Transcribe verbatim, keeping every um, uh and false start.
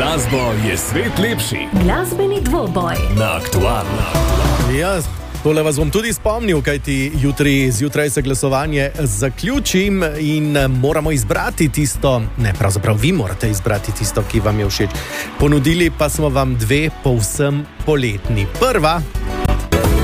glasbo je svet lepši. Glasbeni dvoboj Na Aktualno. Ja, tole vas bom tudi spomnil, kajti jutri zjutraj se glasovanje zaključim in moramo izbrati tisto, ne, pravzaprav vi morate izbrati tisto, ki vam je všeč. Ponudili pa smo vam dve povsem poletni. Prva